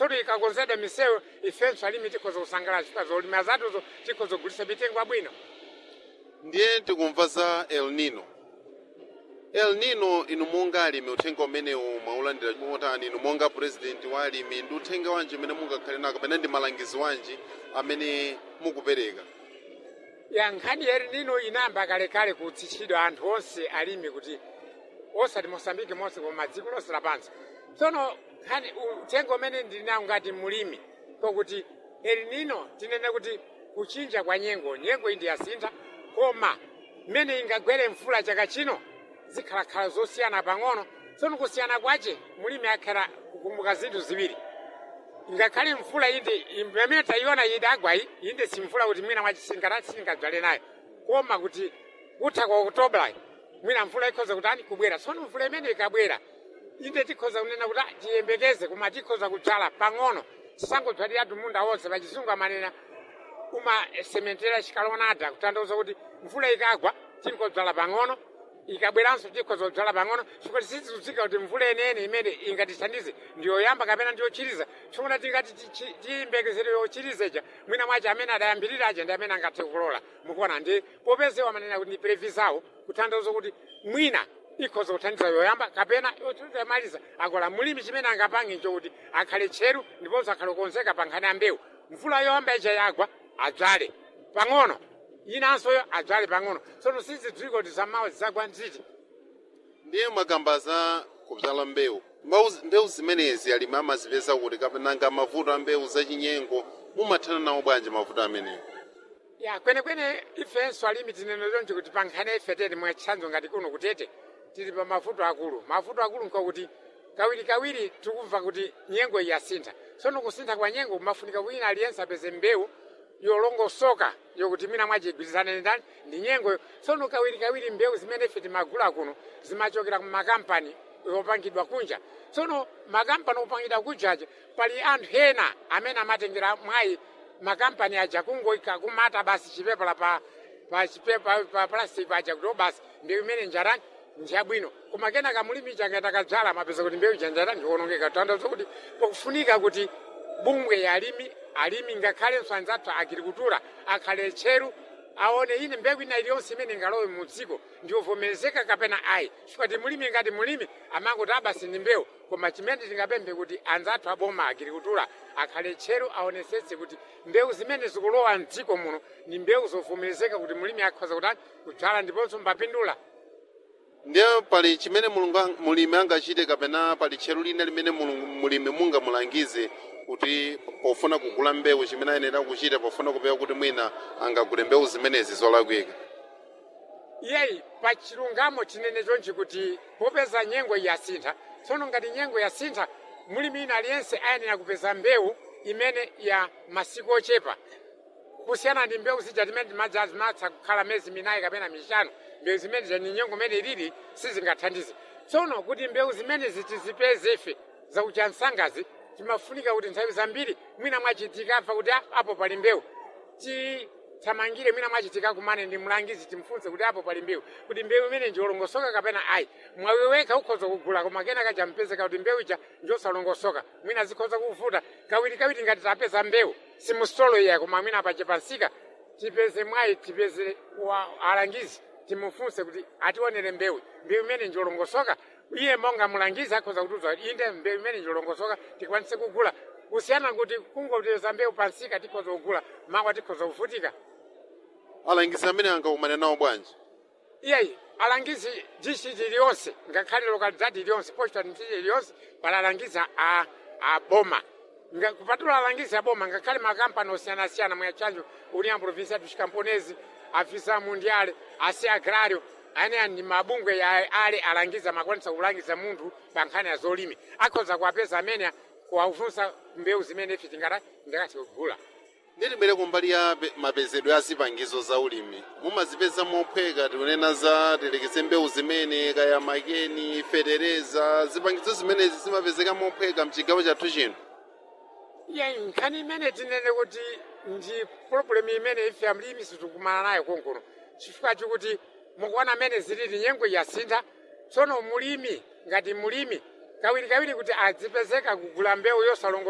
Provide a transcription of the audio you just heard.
tsono ikakonzedwa misewu ifenso alimi tikhoza kusangalala chifukwa zolima zathuzo tikhoza kugulitsa mitengo abwino. Ndiye tikumva za El Nino. El Nino inu monga alimi uthenga umenewu mwaulandira motani inu monga president wa alimi ndi uthenga wanji umene mungakhale nawo kapena ndi malangizo wanji amene mukupereka? Ya nkhani ya El Nino inayamba kalekale kutsitsidwa anthu onse alimi kuti osati Mosambiki monse koma dziko lonse lapansi. Tsono nkhani uthenga umene ndili nawo ngati mulimi kokuti El Nino tinene kuti kuchinja kwa nyengo iyi ndi yasintha koma mmene ingagwere mvula chaka chino zikhalakhala zosiyana pang'ono. Tsono kusiyana kwache mulimi akhala kukumbuka zinthu ziwiri. Ngakhale mvula inde imene tayiona idagwa inde si mvula kuti mwina singadzale nayo koma kuti kutha kwa Okutobla mwina mvula ikhoza kutani kubwera. Tsono mvula imene ikabwera inde tikhoza kunena kuti tiyembekeze koma tikhoza kudzala pang'ono tisangodzalira munda wonse pachizungu amanena sementera chikalonada kutanthauza kuti mvula ikagwa tingodzala pang'ono ikabweranso tikhoza kudzala pang'ono chifukwa sizikudziwika kuti mvula yeniyeni imene ingatithandize ndiyoyamba kapena ndiyochiriza. Chifukwa tingati tiyembekezere yochirizeja mwina mwache amene adayambiriraje ndi amene angathe kulola. Mukuona ndi popezewa amanena kuti ndi previsawo kutanthauza kuti mwina ikhoza kuthandiza yoyamba kapena yotamaliza akola mulimi chimene angapange nchokuti akhale tcheru ndiponso akhale kukonzeka pa nkhani ya mbewu. Mvula yoyamba ija yagwa adzale pang'ono inansoyo adzale pang'ono. Tsono sizidziwika kuti zamawa zidzagwa nziti. Ndiye makambaza kudzala mbewu zimenezi alimi amazipeza kuti kapena mavuto a mbewu zachinyengo mumathana nawo bwanji mavuto amenewo? Ya kwenekwene ifenso alimi tinene choncho kuti pa nkhani ife tete mwachitsanzo ngati kuno kutete tili pa mavuto akulu nkokuti kawirikawiri tikumva kuti nyengo yasintha. Tsono kusintha kwa nyengo kumafunika wina aliyense apeze mbewu yolongosoka yokuti mwina mwache igwirizane ndi nyengo. Tsono kawirikawiri mbewu zimene ife timagula kuno zimachokera ku makampani opangidwa kunja. Tsono makampani opangidwa kunjaje pali anthu ena amene amatengera mwayi makampani aja kungoika kumata basi chipepala pa plastic aja kuti basi mbewu imene njarani njabwino koma kenaka mulimi changa takadzala mapeza kuti mbewu janjara ndiwonongeka. Tanthauza kuti pakufunika kuti bungwe ya alimi ngakhale anzathu agricultura akhale tcheru aone ine mbewu ina iliyonse imene ingalowe mu dziko ndiyovomerezeka kapena ayi. Chifukwa ti mulimi ngati mulimi amangoti abasi ndi mbewu koma chimene tingapemphe kuti anzathu aboma agricultura akhale tcheru aonesetse kuti mbewu zimene zikulowa mdziko muno ndi mbewu zovomerezeka kuti mulimi akhoza kutani kudzala ndiponso mbapindula. Ndiye pali chimene mulimi angachite kapena pali tcheru lina limene mulimi mungamulangize kuti pofuna kugula mbewu chimene ayenera kuchita pofuna kupewa kuti mwina angagule mbewu zimenezi zolakwika? Yeyi pa chilungamo chinene chonchi kuti popeza nyengo yasintha. Tsono ngati nyengo yasintha mulimi ina aliyense ayenera kupeza mbewu imene ya masiku ochepa kusiyana ndi mbewu zija timene timadzazi matha kukhala mezi minayi kapena mishanu. Mbewu zimene ni nyengo imene ilili sizingathandize. Tsono kuti mbewu zimene tizipeze ife zakucha msangazi timafunika kuti nthawi zambiri mwina mwachitika kuti apo pali mbewu tithamangire mwina mwachitika kumane ndi mlangizi timfunse kuti apo pali mbewu kuti mbewu imene ndiolongosoka kapena ayi. Mwawe wekha ukhoza kugula koma kenaka champezeka kuti mbewu ija njosalongosoka mwina zikhoza kuvuta. Kawirikawiri ngati tapeza mbewu simusolo iya koma mwina pachepansika tipeze mwayi tipeze alangizi timufunse kuti ationere mbewu imene ndiolongosoka. Iye monga mulangizi akhoza kutiuza inde mbewu imene ndiolongosoka tikwanise kugula kusiyana kuti kungopeza mbewu pansika tikhoza kugula mawa tikhoza kuvutika. Alangizi amene angakumane nawo bwanji? Iyeyi alangizi district iliyonse ngakhale localidade iliyonse posta district iliyonse pali alangizi a boma. Kupatula alangizi a boma ngakhale makampani osiyanasiyana mwachanjo União Provincial dos Camponeses, Afisa Mundial, Ase Agrario ane ndi mabungwe ya ale alangiza makwanisa kulangiza munthu pa nkhani ya zolimi akhoza kuwapeza amene kuwafunsa mbewu zimene ife tingati kugula. Ndilibere kumbali ya mapezedwe a zipangizo za ulimi mumazipeza mophweka tikunena za tilekeze mbewu zimene kaya makeni fetereza zipangizo zimene zimapezeka mophweka mchigawo chathu chino? Iye nkhani imene tinene kuti ndi problem imene ife amlimi situkumana nayo konkono chifukwa chikuti mukuona amene zilili nyengo yasintha. Tsono mulimi ngati mulimi kawirikawiri kuti adzipezeka kugula mbewu yosalongosoka